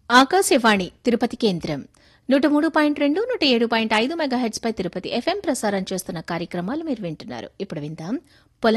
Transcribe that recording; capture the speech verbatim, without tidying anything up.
ఆకాశవాణి తిరుపతి కేంద్రం నూట మూడు పాయింట్ రెండు నూట ఏడు పాయింట్ ఐదు మెగాహెట్స్ పై తిరుపతి ఎఫ్ఎం ప్రసారం చేస్తున్న కార్యక్రమాలు మీరు వింటున్నారు. ఇప్పుడు విందాం